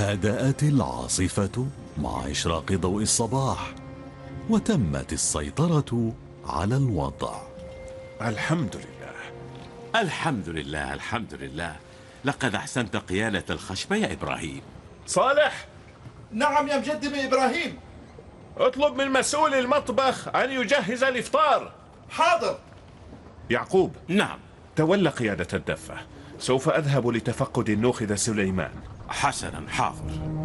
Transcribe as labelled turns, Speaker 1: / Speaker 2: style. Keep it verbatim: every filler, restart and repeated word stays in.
Speaker 1: هدأت العاصفة مع إشراق ضوء الصباح، وتمت السيطرة على الوضع.
Speaker 2: الحمد لله.
Speaker 3: الحمد لله الحمد لله. لقد أحسنت قيادة الخشبة يا إبراهيم.
Speaker 2: صالح.
Speaker 4: نعم يا مجدمي إبراهيم.
Speaker 2: اطلب من مسؤول المطبخ أن يجهز الإفطار.
Speaker 4: حاضر.
Speaker 2: يعقوب.
Speaker 3: نعم.
Speaker 2: تولى قيادة الدفة. سوف أذهب لتفقد النوخذ سليمان.
Speaker 3: حسنا، حاضر.